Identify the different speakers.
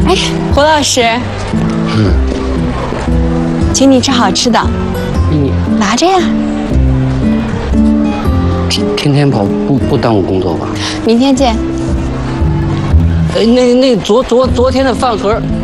Speaker 1: 哎，胡老师，请你吃好吃的，
Speaker 2: 你
Speaker 1: 拿着呀。
Speaker 2: 天天跑不耽误工作吧？
Speaker 1: 明天见。
Speaker 2: 那昨天的饭盒